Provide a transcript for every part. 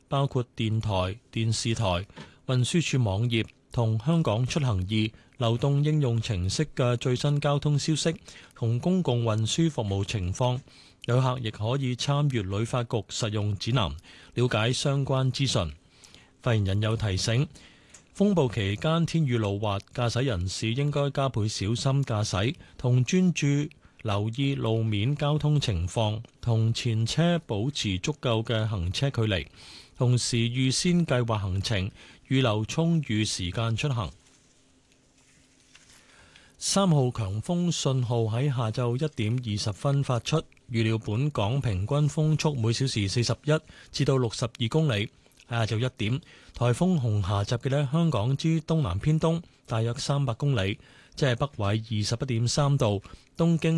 包括電台、電視台、運輸署網頁同香港出行易流動應用程式嘅最新交通消息同公共運輸服務情況。旅客亦可以參閱旅發局實用指南，了解相關資訊。發言人又提醒，風暴期間天雨路滑，駕駛人士應該加倍小心駕駛，同專注留意路面交通情況，同前車保持足夠嘅行車距離，同時預先計劃行程，預留充裕時間出行。3號強風信號喺下晝1點20分發出，預料本港平均風速每小時41至到62公里。喺下晝1點，颱風紅霞集結喺香港之東南偏東，大約300公里，即係北緯21.3度、東經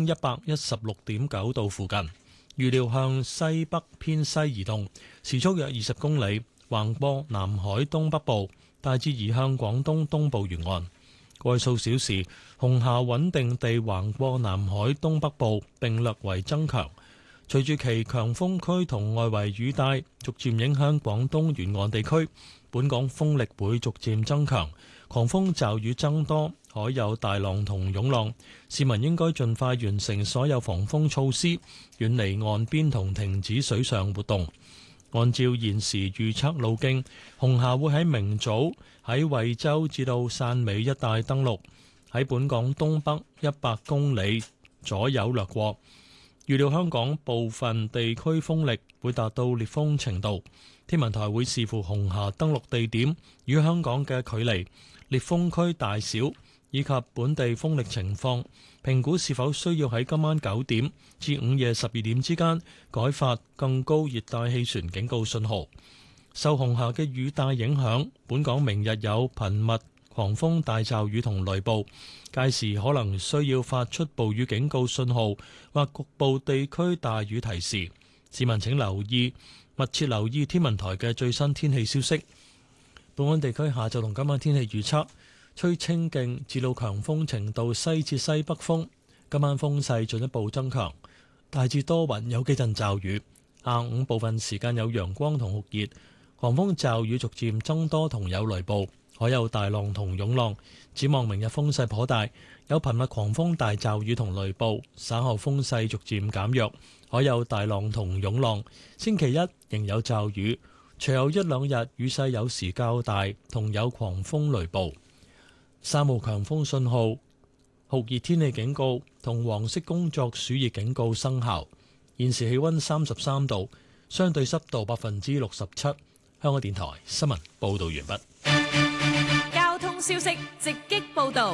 116.9度附近。預料向西北偏西移動，時速約20公里，橫過南海東北部，大致移向廣東東部沿岸。過去數小時，紅霞穩定地橫過南海東北部並略為增強。隨住其強風區同外圍雨帶逐漸影響廣東沿岸地區，本港風力會逐漸增強，狂風驟雨增多，海有大浪同湧浪。市民應該盡快完成所有防風措施，遠離岸邊同停止水上活動。按照現時預測路徑，紅霞會喺明早喺惠州至到汕尾一帶登陸，喺本港東北100公里左右掠過。預料香港部分地區風力會達到烈風程度，天文台會視乎紅霞登陸地點與香港嘅距離、烈風區大小以及本地風力情況，評估是否需要喺今晚9點至午夜12點之間改發更高熱帶氣旋警告信號。受紅霞嘅雨帶影響，本港明日有頻密狂風大驟雨同雷暴，屆時可能需要發出暴雨警告信號或局部地區大雨提示。市民請密切留意天文台嘅最新天氣消息。本港地區下晝同今晚天氣預測，吹清勁至到強風程度西至西北風，今晚風勢進一步增強，大致多雲，有幾陣驟雨。下午部分時間有陽光同酷熱，狂風驟雨逐漸增多同有雷暴，海有大浪同湧浪。展望明日風勢頗大，有頻密狂風大驟雨同雷暴，稍後風勢逐漸減弱，海有大浪同湧浪。星期一仍有驟雨，隨後一兩日雨勢有時較大，同有狂風雷暴。3號強風信號、酷熱天氣警告同黃色工作暑熱警告生效。現時氣溫33度，相對濕度67%。香港電台新聞報道完畢。 交通消息直擊報道。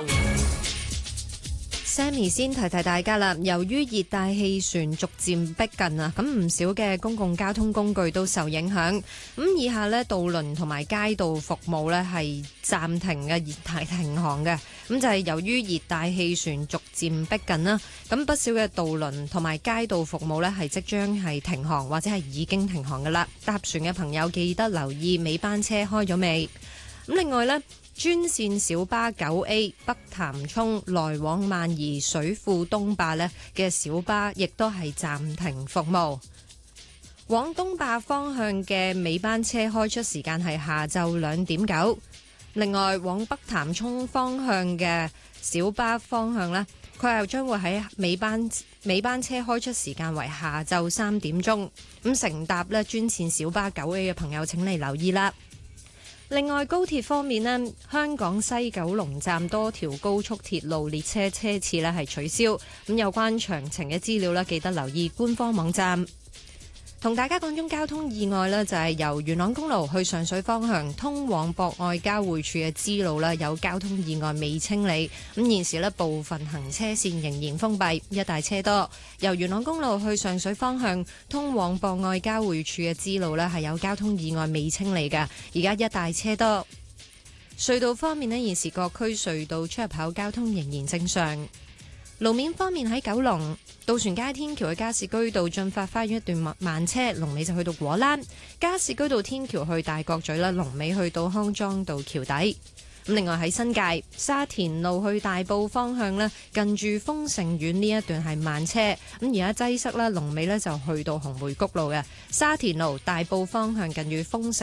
Sammy 先提大家啦，由於熱帶氣旋逐漸逼近啊，咁唔少嘅公共交通工具都受影響。咁以下呢，渡輪同埋街道服務呢係暫停嘅，停航嘅。咁就係由於熱帶氣旋逐漸逼近啦，咁不少嘅渡輪同埋街道服務呢係即將係停航或者係已經停航噶啦。搭船嘅朋友記得留意尾班車開咗未。咁另外呢，專線小巴9A 北潭涌來往萬宜水庫東壩呢嘅小巴亦都係暫停服務。往東壩方向嘅尾班車開出時間係下晝2點9。另外往北潭涌方向嘅小巴方向呢，佢又將會喺尾班車開出時間為下晝3點鐘。咁乘搭呢專線小巴9A 嘅朋友請你留意啦。另外高鐵方面呢，香港西九龍站多條高速鐵路列車車次呢係取消，咁有關詳情嘅資料呢，記得留意官方網站。同大家講中交通意外呢，就係由元朗公路去上水方向通往博愛交匯處嘅支路呢，有交通意外未清理，咁現時呢，部分行車線仍然封閉，一帶車多。由元朗公路去上水方向通往博愛交匯處嘅支路呢，係有交通意外未清理㗎，而家一帶車多。隧道方面呢，現時各區隧道出入口交通仍然正常。路面方面喺九龍渡船街天橋去加士居道駿發花園一段慢車，龍尾就去到果欄；加士居道天橋去大角咀啦，龍尾去到康莊道橋底。咁另外喺新界沙田路去大埔方向呢，近住豐盛苑呢一段係慢車，咁而家擠塞啦，龍尾呢就去到紅梅谷路嘅沙田路大埔方向近住豐盛